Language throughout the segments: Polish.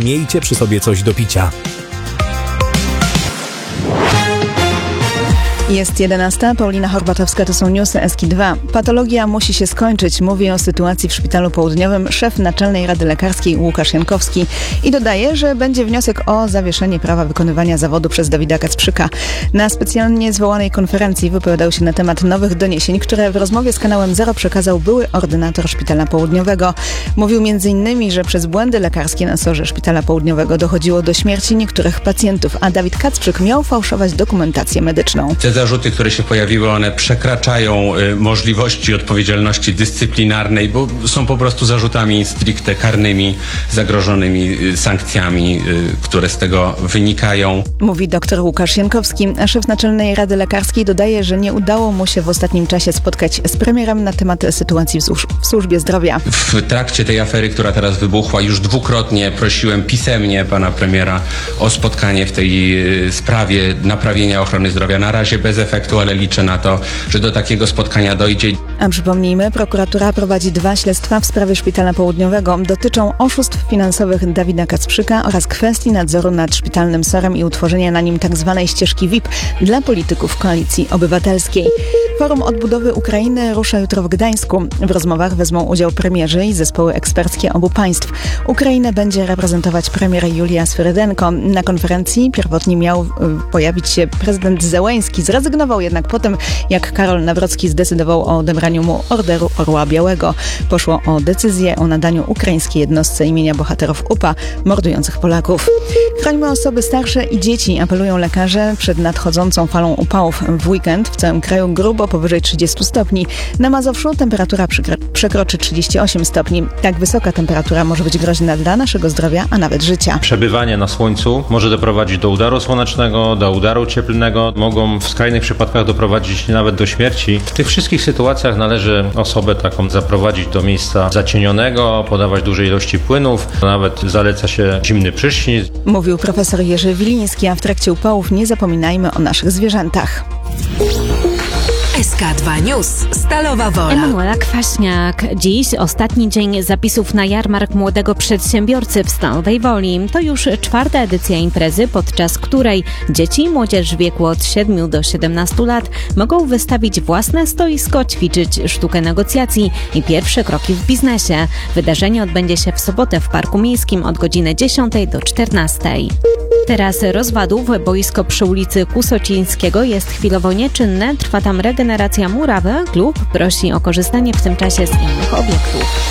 miejcie przy sobie coś do picia. Jest 11. Paulina Horbatowska, to są newsy SK2. Patologia musi się skończyć, mówi o sytuacji w Szpitalu Południowym szef Naczelnej Rady Lekarskiej Łukasz Jankowski i dodaje, że będzie wniosek o zawieszenie prawa wykonywania zawodu przez Dawida Kacprzyka. Na specjalnie zwołanej konferencji wypowiadał się na temat nowych doniesień, które w rozmowie z kanałem Zero przekazał były ordynator Szpitala Południowego. Mówił m.in., że przez błędy lekarskie na SOR-ze Szpitala Południowego dochodziło do śmierci niektórych pacjentów, a Dawid Kacprzyk miał fałszować dokumentację medyczną. Te zarzuty, które się pojawiły, one przekraczają możliwości odpowiedzialności dyscyplinarnej, bo są po prostu zarzutami stricte karnymi, zagrożonymi sankcjami, które z tego wynikają. Mówi dr Łukasz Jankowski, a szef Naczelnej Rady Lekarskiej dodaje, że nie udało mu się w ostatnim czasie spotkać z premierem na temat sytuacji w służbie zdrowia. W trakcie tej afery, która teraz wybuchła, już dwukrotnie prosiłem pisemnie pana premiera o spotkanie w tej sprawie naprawienia ochrony zdrowia. Na razie bez efektu, ale liczę na to, że do takiego spotkania dojdzie. A przypomnijmy, prokuratura prowadzi 2 śledztwa w sprawie Szpitala Południowego. Dotyczą oszustw finansowych Dawida Kacprzyka oraz kwestii nadzoru nad szpitalnym SOR-em i utworzenia na nim tzw. ścieżki VIP dla polityków Koalicji Obywatelskiej. Forum Odbudowy Ukrainy rusza jutro w Gdańsku. W rozmowach wezmą udział premierzy i zespoły eksperckie obu państw. Ukrainę będzie reprezentować premier Julia Swyrydenko. Na konferencji pierwotnie miał pojawić się prezydent Zełenski. Zrezygnował jednak po tym, jak Karol Nawrocki zdecydował o odebraniu mu Orderu Orła Białego. Poszło o decyzję o nadaniu ukraińskiej jednostce imienia bohaterów UPA mordujących Polaków. Chronimy osoby starsze i dzieci, apelują lekarze przed nadchodzącą falą upałów. W weekend w całym kraju grubo powyżej 30 stopni. Na Mazowszu temperatura przekroczy 38 stopni. Tak wysoka temperatura może być groźna dla naszego zdrowia, a nawet życia. Przebywanie na słońcu może doprowadzić do udaru słonecznego, do udaru cieplnego. Mogą w skrajnych przypadkach doprowadzić nawet do śmierci. W tych wszystkich sytuacjach należy osobę taką zaprowadzić do miejsca zacienionego, podawać duże ilości płynów, nawet zaleca się zimny prysznic. Mówił profesor Jerzy Wiliński, a w trakcie upałów nie zapominajmy o naszych zwierzętach. SK2 News. Stalowa Wola. Emanuela Kwaśniak. Dziś ostatni dzień zapisów na jarmark młodego przedsiębiorcy w Stalowej Woli. To już 4. edycja imprezy, podczas której dzieci i młodzież w wieku od 7 do 17 lat mogą wystawić własne stoisko, ćwiczyć sztukę negocjacji i pierwsze kroki w biznesie. Wydarzenie odbędzie się w sobotę w Parku Miejskim od godziny 10 do 14. Teraz Rozwadów, boisko przy ulicy Kusocińskiego jest chwilowo nieczynne, trwa tam regeneracja murawy. Klub prosi o korzystanie w tym czasie z innych obiektów.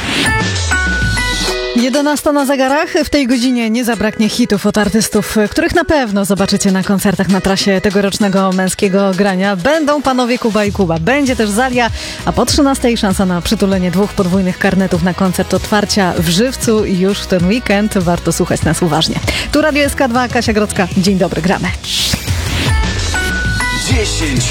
11 na zegarach. W tej godzinie nie zabraknie hitów od artystów, których na pewno zobaczycie na koncertach na trasie tegorocznego męskiego grania. Będą panowie Kuba i Kuba. Będzie też Zalia, a po 13 szansa na przytulenie 2 podwójnych karnetów na koncert otwarcia w Żywcu już w ten weekend. Warto słuchać nas uważnie. Tu Radio SK2, Kasia Grodzka. Dzień dobry, gramy. 10